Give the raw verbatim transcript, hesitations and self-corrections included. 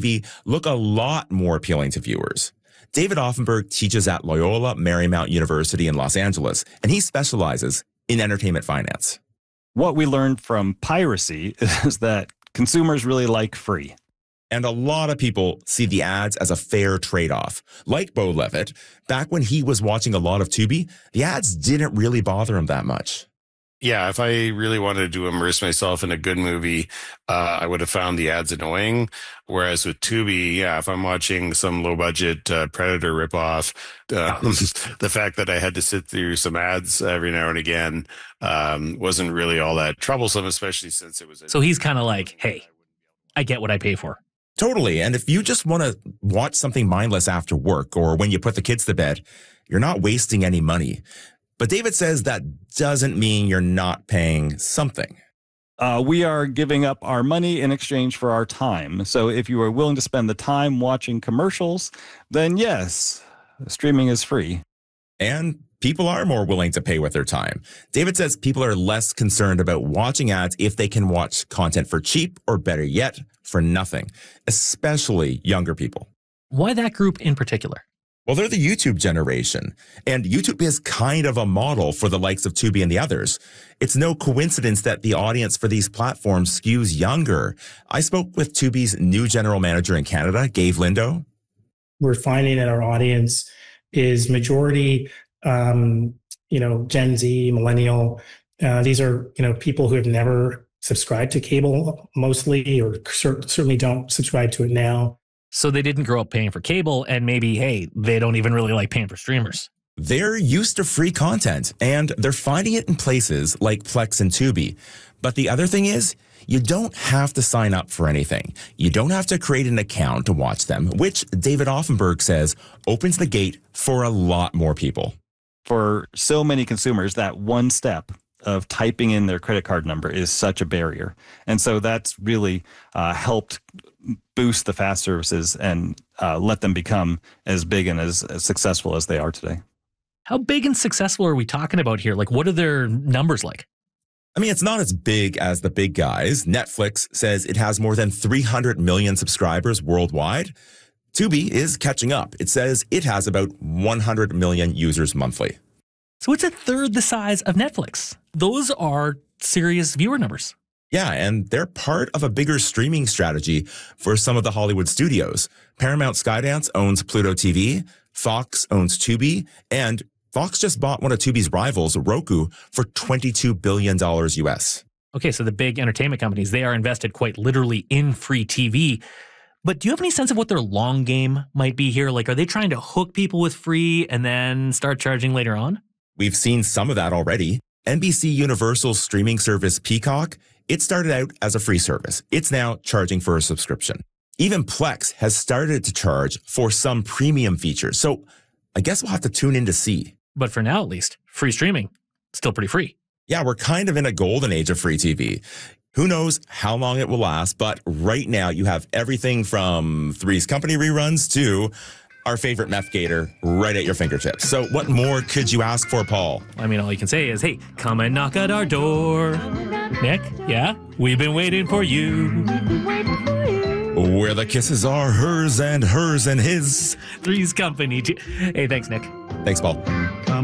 V look a lot more appealing to viewers. David Offenberg teaches at Loyola Marymount University in Los Angeles, and he specializes in entertainment finance. What we learned from piracy is that consumers really like free. And a lot of people see the ads as a fair trade-off. Like Bo Levitt, back when he was watching a lot of Tubi, the ads didn't really bother him that much. Yeah, if I really wanted to immerse myself in a good movie, uh, I would have found the ads annoying. Whereas with Tubi, yeah, if I'm watching some low-budget uh, Predator ripoff, uh, the fact that I had to sit through some ads every now and again um, wasn't really all that troublesome, especially since it was... A- so he's kind of like, hey, I get what I pay for. Totally. And if you just want to watch something mindless after work or when you put the kids to bed, you're not wasting any money. But David says that doesn't mean you're not paying something. Uh, we are giving up our money in exchange for our time. So if you are willing to spend the time watching commercials, then yes, streaming is free. And people are more willing to pay with their time. David says people are less concerned about watching ads if they can watch content for cheap or, better yet, for nothing, especially younger people. Why that group in particular? Well, they're the YouTube generation, and YouTube is kind of a model for the likes of Tubi and the others. It's no coincidence that the audience for these platforms skews younger. I spoke with Tubi's new general manager in Canada, Gabe Lindo. We're finding that our audience is majority, um, you know, Gen Z, millennial. Uh, these are, you know, people who have never subscribed to cable mostly, or cer- certainly don't subscribe to it now. So they didn't grow up paying for cable, and maybe, hey, they don't even really like paying for streamers. They're used to free content, and they're finding it in places like Plex and Tubi. But the other thing is, you don't have to sign up for anything. You don't have to create an account to watch them, which David Offenberg says opens the gate for a lot more people. For so many consumers, that one step of typing in their credit card number is such a barrier. And so that's really uh, helped boost the FAST services and uh, let them become as big and as, as successful as they are today. How big and successful are we talking about here? Like, what are their numbers like? I mean, it's not as big as the big guys. Netflix says it has more than three hundred million subscribers worldwide. Tubi is catching up. It says it has about one hundred million users monthly. So it's a third the size of Netflix. Those are serious viewer numbers. Yeah, and they're part of a bigger streaming strategy for some of the Hollywood studios. Paramount Skydance owns Pluto T V, Fox owns Tubi, and Fox just bought one of Tubi's rivals, Roku, for twenty-two billion dollars U S. Okay, so the big entertainment companies, they are invested quite literally in free T V. But do you have any sense of what their long game might be here? Like, are they trying to hook people with free and then start charging later on? We've seen some of that already. N B C Universal's streaming service Peacock, it started out as a free service. It's now charging for a subscription. Even Plex has started to charge for some premium features. So I guess we'll have to tune in to see. But for now, at least, free streaming, still pretty free. Yeah, we're kind of in a golden age of free T V. Who knows how long it will last, but right now you have everything from Three's Company reruns to our favorite Meth Gator right at your fingertips. So what more could you ask for, Paul? I mean, all you can say is, hey, come and knock at our door. Nick, yeah? We've been waiting for you. Where the kisses are hers and hers and his. Three's Company. Hey, thanks, Nick. Thanks, Paul.